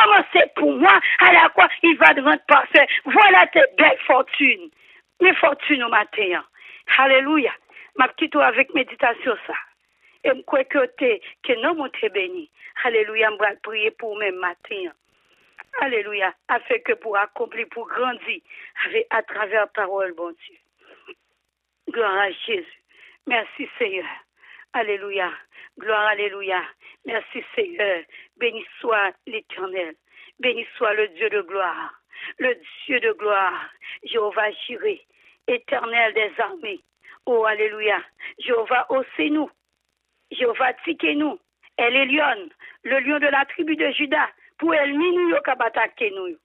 commencé pour moi, à la croix, il va devenir parfait. Voilà tes belles fortunes. Mes fortunes au matin. Alléluia. Ma petite avec méditation ça. Et je crois que nous m'ont béni. Alléluia. Je vais prier pour mes matin. Alléluia. Afin que pour accomplir, pour grandir à travers la parole, bon Dieu. Gloire à Jésus. Merci Seigneur. Alléluia. Gloire, alléluia. Merci Seigneur. Béni soit l'Éternel. Béni soit le Dieu de gloire. Le Dieu de gloire. Jéhovah Jireh. Éternel des armées. Oh, alléluia. Jéhovah, haussez-nous. Jéhovah, tiquez-nous. Elle est lion, le lion de la tribu de Juda. Pour elle, nous, attaquer nous.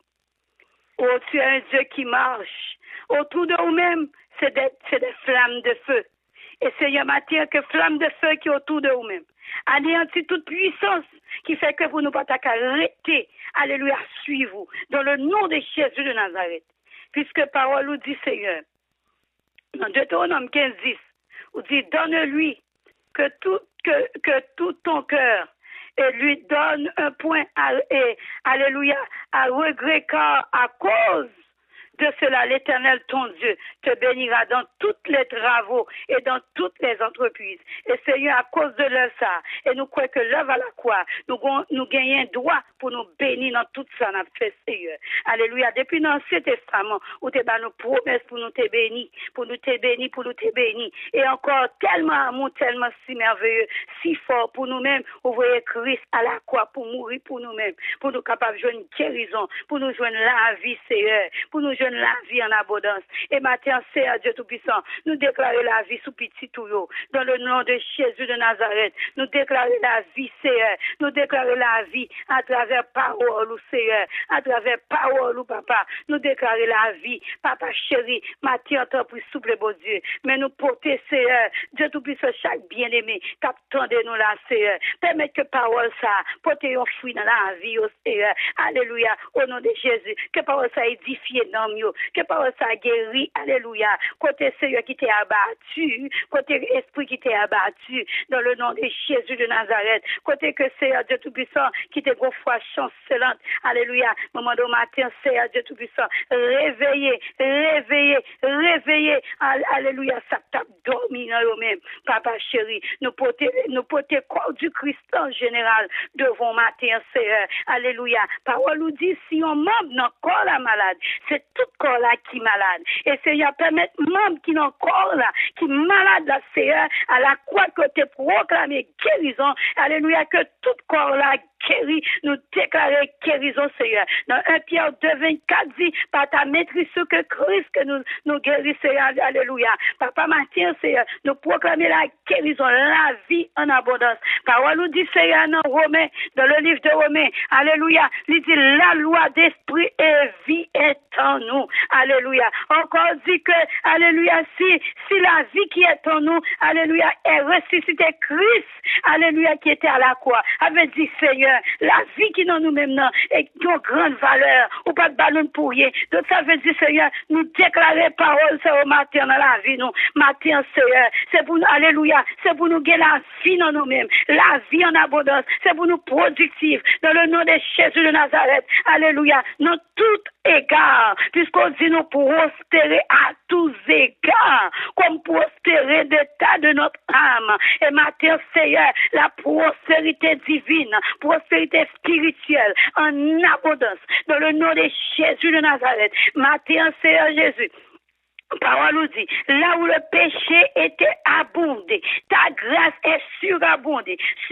Oh, tu es un Dieu qui marche. Autour de vous-même, c'est des flammes de feu. Et Seigneur, matin, que flammes de feu qui est autour de vous-même. Anéantir toute puissance qui fait que vous ne pouvez pas arrêter. Alléluia, suivez-vous. Dans le nom de Jésus de Nazareth. Puisque parole nous dit, Seigneur, dans Deutéronome 15, 10, vous dit, donne-lui que tout ton cœur et lui donne un point, alléluia, à regret, car à cause de cela, l'Éternel, ton Dieu, te bénira dans tous les travaux et dans toutes les entreprises. Et Seigneur, à cause de ça, et nous croyons que l'œuvre à la croix, nous gagnons droit pour nous bénir dans tout ça, nous fait, Seigneur. Alléluia. Depuis l'Ancien Testament, où tu as nos promesses pour nous te bénir, pour nous te bénir, pour nous te bénir. Et encore tellement amour, tellement si merveilleux, si fort pour nous-mêmes, ouvrir Christ à la croix pour mourir pour nous-mêmes, pour nous capables de jouer une guérison, pour nous jouer la vie, Seigneur, pour nous jouer la vie en abondance. Et maintenant, Seigneur Dieu Tout-Puissant, nous déclarer la vie sous petit touyo. Dans le nom de Jésus de Nazareth, nous déclarer la vie, Seigneur. Nous déclarer la vie à travers parole, Seigneur. À travers parole, Papa. Nous déclarer la vie, Papa chéri. Matin, temps pour souple, bon Dieu. Mais nous porter, Seigneur, Dieu Tout-Puissant, chaque bien-aimé, qu'attendez nous là, Seigneur. Permettez que parole ça, porter un fruit dans la vie, Seigneur. Alléluia. Au nom de Jésus, que parole ça édifie dans nous. Que parole ça guérit, alléluia. Côté Seigneur qui t'est abattu, côté esprit qui t'est abattu, dans le nom de Jésus de Nazareth. Côté que Seigneur Dieu Tout-Puissant qui t'est gros foi chancelante, alléluia. Moment de matin, Seigneur Dieu Tout-Puissant, réveillez, alléluia. Ça tape dormi dans eux-mêmes, Papa chéri. Nous porter corps du Christ en général devant matin, Seigneur, alléluia. Parole nous dit si on membre dans corps la malade, c'est tout corps là qui est malade. Et Seigneur, permettre membre qui n'ont corps là, qui est malade là, Seigneur, à la croix que tu proclamé guérison. Alléluia, que tout corps là guéri, nous déclarer guérison, Seigneur. Dans 1 Pierre 2, 24 dit, par ta maîtrise que Christ que nous guérit, Seigneur. Alléluia. Papa Matthieu, Seigneur, nous proclamer la guérison, la vie en abondance. Parole nous dit, Seigneur, dans Romains, dans le livre de Romains, alléluia, il dit, la loi d'esprit et vie est en nous. Alléluia. Encore dit que, alléluia, si la vie qui est en nous, alléluia, est ressuscité Christ, alléluia, qui était à la croix, avait dit, Seigneur, la vie qui est dans nous-mêmes, est de grande valeur, ou pas de ballon pour rien. Donc ça veut dire, Seigneur, nous déclarer parole, c'est au matin dans la vie, nous. Matin, Seigneur, c'est pour nous, alléluia, c'est pour nous gagner la vie dans nous-mêmes, la vie en abondance, c'est pour nous productifs, dans le nom de Jésus de Nazareth, alléluia, dans tout égard, puisqu'on dit nous prospérer à tous égards, comme prospérer d'état de notre âme. Et matin, Seigneur, la prospérité divine, prospérité spirituelle, en abondance, dans le nom de Jésus de Nazareth. Matin, Seigneur Jésus, parole nous dit, là où le péché était abondé, ta grâce est surabondée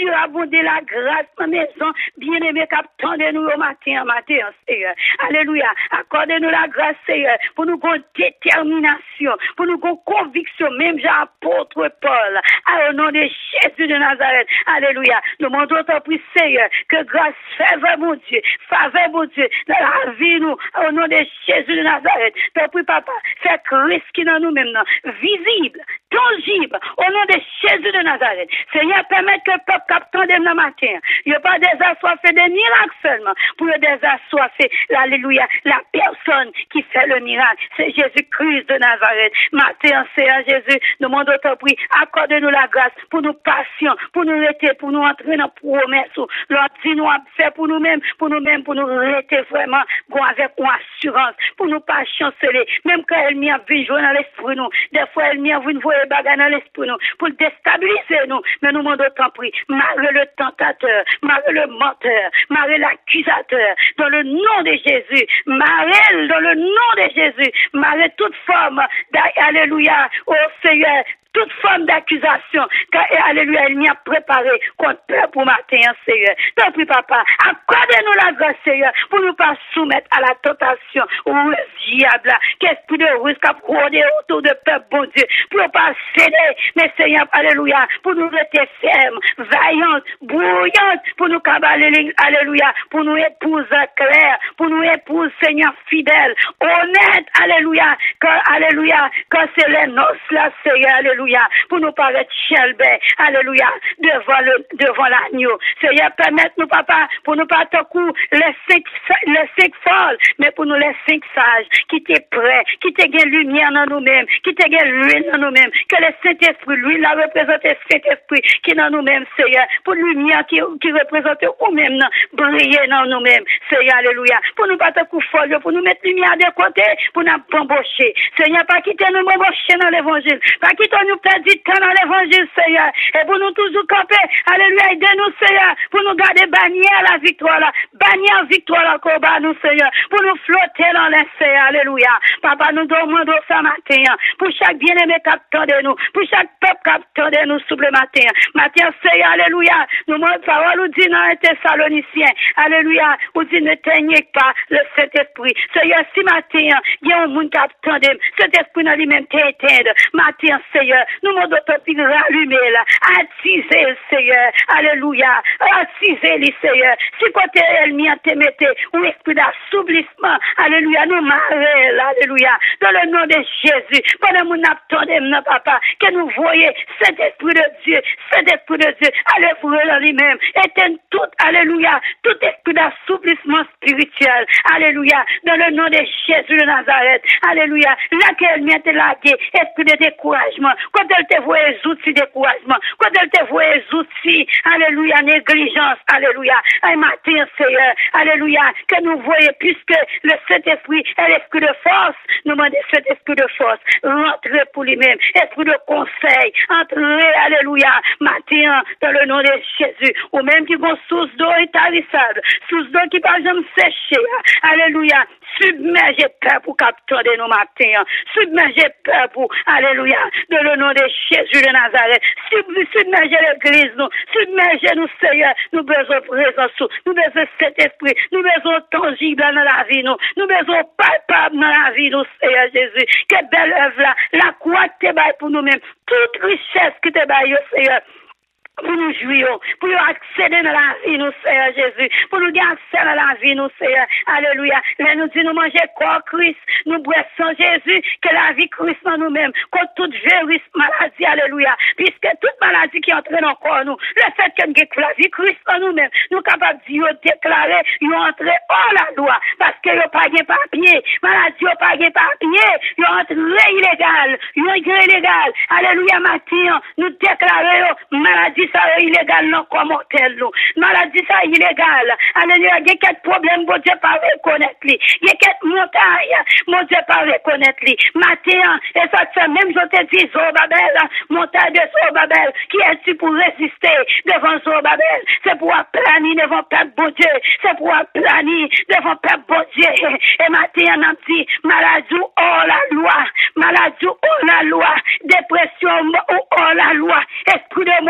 la grâce dans la maison, bien-aimé, qu'attendez-nous au matin, Seigneur. Alléluia. Accordez-nous la grâce, Seigneur, pour nous avoir détermination, pour nous avoir conviction, même Jean-Apôtre Paul, au nom de Jésus de Nazareth. Alléluia. Nous montrons ton prix, Seigneur, que grâce, faveur, mon Dieu, dans la vie, nous, au nom de Jésus de Nazareth. Ton prix, papa, fais Christ qui dans nous-mêmes, visible, tangible au nom de Jésus de Nazareth. Seigneur, permettre que le peuple capte de matin. Il n'y a pas des assoiffés de miracles seulement, pour des assoiffés, alléluia, la personne qui fait le miracle, c'est Jésus-Christ de Nazareth. Matin, Seigneur Jésus, nous demandons ton prix, accorde-nous la grâce pour nous patients, pour nous rester, pour nous entrer dans la promesse. Lord, dis-nous à faire pour nous-mêmes, pour rester vraiment, avec une assurance, pour nous pas chanceler, même quand elle m'y a vu jouer dans l'esprit, nous, des fois elle m'y a vu voir les bagages dans l'esprit, nous, pour déstabiliser nous, mais nous demandons ton prix, malgré le tentateur, malgré le menteur, malgré l'accusateur, dans le nom de Jésus, malgré dans le nom de Jésus, malgré toute forme, alléluia, oh Seigneur, toute forme d'accusation, car, alléluia, il m'y a préparé contre peur pour matin, Seigneur. Tant pis, papa, accordez-nous la grâce, Seigneur, pour nous pas soumettre à la tentation, ou le diable, qu'esprit de risque à rôder autour de peuple, bon Dieu, pour ne pas céder, mais Seigneur, alléluia, pour nous rester fermes, vaillantes, brouillantes, pour nous cabaler, alléluia, pour nous épouses claires, pour nous épouses, Seigneur, fidèles, honnêtes, alléluia, quand c'est les noces, là, Seigneur, alléluia, pour nous paraître chelbé, alléluia, devant l'agneau. Seigneur, permette-nous, papa, pour nous pas tout coup les cinq folles, mais pour nous les 5 sages, qui t'est prêt, qui t'est gain lumière dans nous-mêmes, qui t'est gain l'huile dans nous-mêmes, que le Saint-Esprit, l'huile la représente le Saint-Esprit, qui dans nous-mêmes, Seigneur, pour lumière qui représente ou même briller dans nous-mêmes, Seigneur, alléluia, pour nous pas tout coup folle, pour nous mettre lumière de côté, pour nous embaucher. Seigneur, pas quitter nous embaucher dans l'évangile, pas quitter nous perdre du temps dans l'évangile, Seigneur, et pour nous toujours camper, alléluia, aidez-nous, Seigneur, pour nous garder bannière la victoire là, bannière victoire là, combat nous, Seigneur, pour nous flotter dans les Seigneur, alléluia. Papa, nous demandons ça matin, pour chaque bien-aimé capteur de nous, pour chaque peuple capteur de nous sous le matin, Seigneur, alléluia, nous demandons parole, nous dit dans les Thessaloniciens, alléluia, nous dit ne teignez pas le Saint-Esprit, Seigneur, si matin, il y a un monde capteur de cet esprit dans lui-même t'éteindre, matin, Seigneur, nous demandons ton pire rallumer là, attiser le Seigneur, alléluia, attiser le Seigneur, si côté elle m'y a te mette, ou esprit d'assouplissement, alléluia, nous marrer, alléluia, dans le nom de Jésus, pendant mon attendez, non, papa, que nous voyons cet esprit de Dieu, allez vous dans lui-même, éteindre tout, alléluia, tout esprit d'assouplissement spirituel, alléluia, dans le nom de Jésus de Nazareth, alléluia, laquelle m'y a te lagué, esprit de découragement, quand elle te voit les outils découragement, quand elle te voit les outils, alléluia, négligence, alléluia, un matin, Seigneur, alléluia, que nous voyons, puisque le Saint-Esprit est l'esprit de force, nous demandons cet esprit de force, rentrez pour lui-même, esprit de conseil, entrez, alléluia, matin, dans le nom de Jésus, ou même qui vont source d'eau intarissable, source d'eau qui va jamais sécher, alléluia, submergez peur pour capturer nos matins, submergez peur pour, alléluia, dans le nom de Jésus de Nazareth, submergez l'église, nous, submergez nous, Seigneur, nous besoin de présence, nous besoin de cet esprit, nous besoin tangible dans la vie, nous besoin palpable dans la vie, nous, Seigneur Jésus, que belle œuvre là, la croix que tu bailles pour nous-mêmes, toute richesse que tu bailles, Seigneur, pour nous jouir, pour nous accéder dans la vie, nous, Seigneur Jésus, pour nous garder accès dans la vie, nous, Seigneur, alléluia. Là, nous disons, nous manger corps Christ, nous boissons Jésus, que la vie Christ en nous-mêmes, contre toute virus, maladie, alléluia, puisque toute maladie qui entre dans le corps, nous, le fait que nous avons la vie Christ en nous-mêmes, nous sommes capables de déclarer, nous entrer hors la loi, parce que nous pas de papier, maladie, nous pas de papier, nous entrer illégal, nous entrer illégal, alléluia, matin, nous déclarons, maladie, ça illégal non comme mortel nous maladie ça illégal alléluia il y a quelques problèmes bon Dieu pas reconnaître lui il y a quelques montagnes mon Dieu pas reconnaître lui matin et ça fait même je te dis Zorobabel montagne de Zorobabel qui est-tu pour résister devant Zorobabel c'est pour planer devant peuple bon Dieu c'est pour planer devant peuple bon Dieu et matin on a dit maladie hors la loi maladie hors la loi dépression hors la loi esprit de mort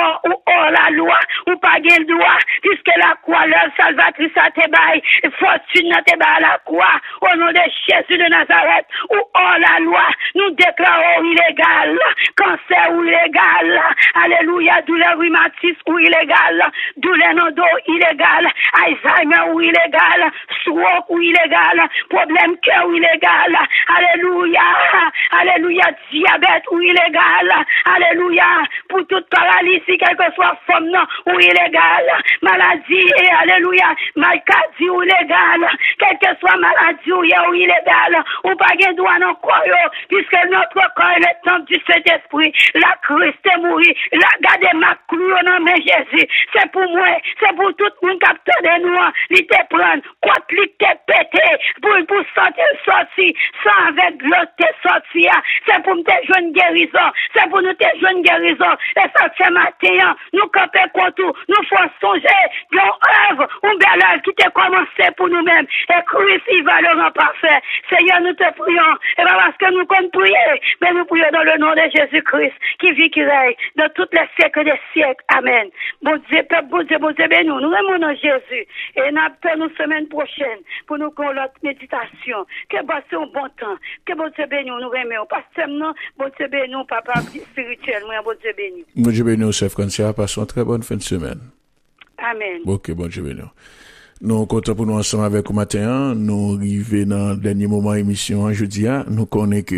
hors la loi, ou pas gain droit, puisque la croix, l'œuvre salvatrice à te bail, fortune à te bail à la croix, au nom de Jésus de Nazareth, ou hors la loi, nous déclarons illégal, cancer ou illégal, alléluia, douleur rhumatisme ou illégal, douleur non dos illégal, Alzheimer ou illégal, stroke ou illégal, problème cœur ou illégal, alléluia, alléluia, diabète ou illégal, alléluia, pour toute paralysie, quelle que soit forme non, ou illégal, maladie et alléluia, maladie ou illégal, quelle que soit maladie ou illégal, ou pas de droit non corps, puisque notre corps est le temple du Saint-Esprit, la Christ est mouru, la garde ma clou non mais Jésus, c'est pour moi, c'est pour tout le monde capteur de nous, il te prendre, quoi il te pété, pour sortir, sans avec l'autre te sortir, c'est pour te jouer une guérison, c'est pour nous te jouer une guérison, et ça ce matin, nous camper contre nous faut songer, une œuvre, une belle œuvre qui te commencé pour nous-mêmes, et Christ il va le rendre parfait, Seigneur nous te prions, et pas parce que nous comptons prier, mais nous prions dans le nom de Jésus-Christ, qui vit, qui règne, dans tous les siècles des siècles, amen. Bon Dieu, peuple, bon Dieu, ben nous remercions Jésus, et nous attendons semaine prochaine, pour nous qu'on l'autre méditation, que passe un bon temps, que bon Dieu ben nous remercions, parce que non, bon Dieu ben nous, papa spirituellement, bon Dieu ben nous. Bon Dieu ben nous, chef Francia, passons une très bonne fin de semaine. Amen. Ok, bon Dieu ben nous. Nous comptons pour nous ensemble avec vous matin, nous arrivons dans le dernier moment émission jeudi, nous connaissons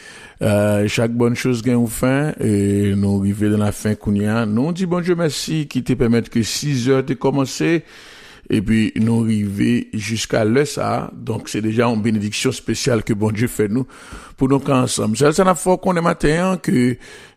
que chaque bonne chose gagne une fin, et nous arrivons dans la fin qu'on y a. Nous dit bon Dieu merci qui te permet que 6 heures de commencer, et puis nous arrivons jusqu'à l'heure ça, donc c'est déjà une bénédiction spéciale que bon Dieu fait nous, pour nous ensemble. C'est la fois qu'on est matin, que,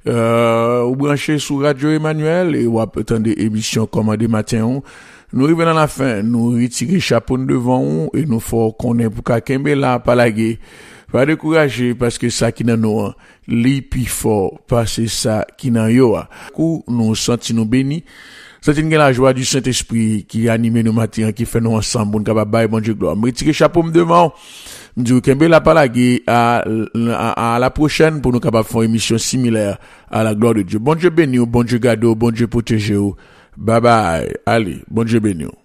vous branchez sur Radio Emmanuel, et vous attendez émission commandée matin, nous arrivons dans la fin, nous retirons chapeau devant nous, et nous faut qu'on ait pour quelqu'un là, pas laguer. Pas décourager, parce que ça qui n'a nous, li pi fort, parce que ça qui n'a yo, nous sentons nous bénis. C'est la joie du Saint-Esprit qui anime nos matins, qui fait nous ensemble, pour nous capables de bon Dieu gloire. Me retirer chapeau devant, me dire qu'un la palague à la prochaine pour nous capables de faire une émission similaire à la gloire de Dieu. Bon Dieu béni, bon Dieu garde, bon Dieu protège. Bye bye. Allez, bon Dieu béni.